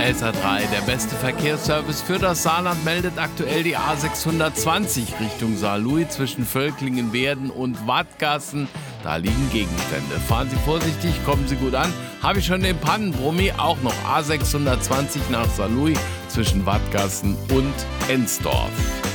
LSA3, der beste Verkehrsservice für das Saarland, meldet aktuell die A620 Richtung Saarlouis zwischen Völklingen-Werden und Wadgassen. Da liegen Gegenstände. Fahren Sie vorsichtig, kommen Sie gut an. Habe ich schon den Pannenbrummi, auch noch A620 nach Saarlouis zwischen Wadgassen und Ensdorf.